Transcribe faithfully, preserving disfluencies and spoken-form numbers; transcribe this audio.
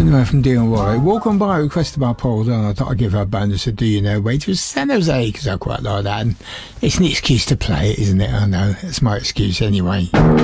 Anyway, from Dion Warwick. Walk On By, requested by Paul Don. I thought I'd give her a bonus of Do You Know Way to San Jose, because I quite like that. And it's an excuse to play it, isn't it? I know. It's my excuse anyway.